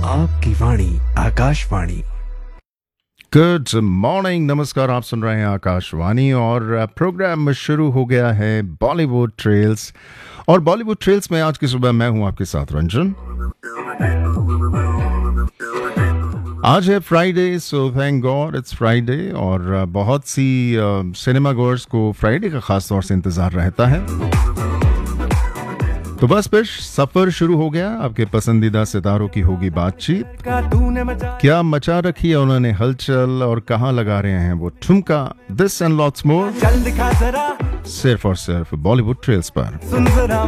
आपकी वाणी Akashvani. Good morning, नमस्कार। आप सुन रहे हैं आकाशवाणी और प्रोग्राम शुरू हो गया है बॉलीवुड ट्रेल्स। और बॉलीवुड ट्रेल्स में आज की सुबह मैं हूं आपके साथ रंजन। आज है Friday, so thank God it's Friday. और बहुत सी सिनेमा गोर्स को फ्राइडे का खास तौर से इंतजार रहता है। तो बस फिर सफर शुरू हो गया। आपके पसंदीदा सितारों की होगी बातचीत। क्या मचा रखी है उन्होंने हलचल और कहां लगा रहे हैं वो ठुमका। दिस एंड लॉट्स मोर सिर्फ और सिर्फ बॉलीवुड ट्रेल्स पर।